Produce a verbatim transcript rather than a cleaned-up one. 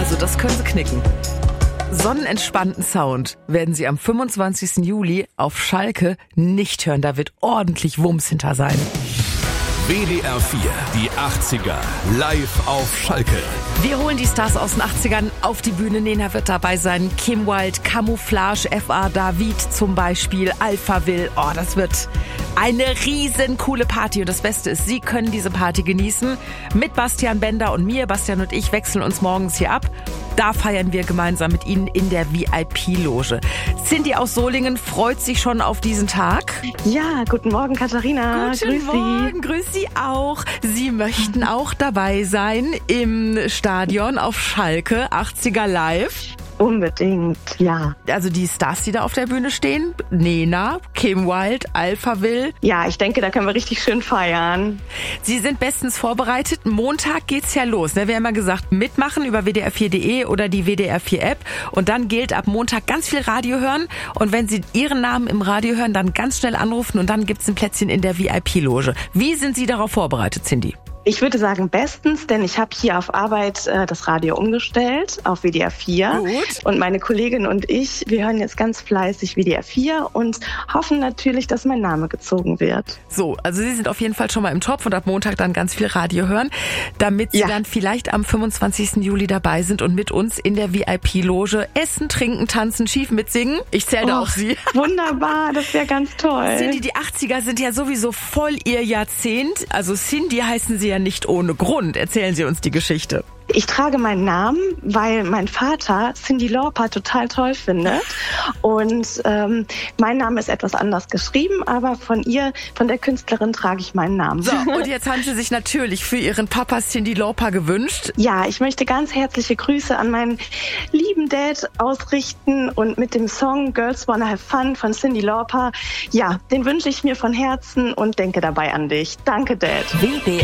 Also das können Sie knicken. Sonnenentspannten Sound werden Sie am fünfundzwanzigsten Juli auf Schalke nicht hören. Da wird ordentlich Wumms hinter sein. W D R vier, die achtziger, live auf Schalke. Wir holen die Stars aus den achtzigern auf die Bühne. Nena wird dabei sein, Kim Wilde, Camouflage, F A David zum Beispiel, Alphaville. Oh, das wird eine riesen coole Party. Und das Beste ist, Sie können diese Party genießen mit Bastian Bender und mir. Bastian und ich wechseln uns morgens hier ab. Da feiern wir gemeinsam mit Ihnen in der V I P-Loge. Cindy aus Solingen freut sich schon auf diesen Tag. Ja, guten Morgen, Katharina. Guten grüß Morgen, Sie. grüß Sie auch. Sie möchten auch dabei sein im Stadion auf Schalke, achtziger live. Unbedingt, ja. Also die Stars, die da auf der Bühne stehen, Nena, Kim Wilde, Alphaville. Ja, ich denke, da können wir richtig schön feiern. Sie sind bestens vorbereitet. Montag geht's ja los. Ne? Wir haben ja gesagt, mitmachen über W D R vier Punkt de oder die W D R vier App. Und dann gilt ab Montag ganz viel Radio hören. Und wenn Sie Ihren Namen im Radio hören, dann ganz schnell anrufen und dann gibt's ein Plätzchen in der V I P-Loge. Wie sind Sie darauf vorbereitet, Cindy? Ich würde sagen bestens, denn ich habe hier auf Arbeit äh, das Radio umgestellt auf W D R vier. Gut. Und meine Kollegin und ich, wir hören jetzt ganz fleißig W D R vier und hoffen natürlich, dass mein Name gezogen wird. So, also Sie sind auf jeden Fall schon mal im Topf und ab Montag dann ganz viel Radio hören, damit Sie Ja. dann vielleicht am fünfundzwanzigsten Juli dabei sind und mit uns in der V I P-Loge essen, trinken, tanzen, schief mitsingen. Ich zähle da Oh, auch Sie. Wunderbar, das wäre ganz toll. Cindy, die achtziger sind ja sowieso voll Ihr Jahrzehnt. Also Cindy heißen Sie ja nicht ohne Grund. Erzählen Sie uns die Geschichte. Ich trage meinen Namen, weil mein Vater Cyndi Lauper total toll findet. Und ähm, mein Name ist etwas anders geschrieben, aber von ihr, von der Künstlerin, trage ich meinen Namen. So, und jetzt haben Sie sich natürlich für Ihren Papa Cyndi Lauper gewünscht. Ja, ich möchte ganz herzliche Grüße an meinen lieben Dad ausrichten und mit dem Song Girls Wanna Have Fun von Cyndi Lauper, ja, den wünsche ich mir von Herzen und denke dabei an dich. Danke, Dad. W D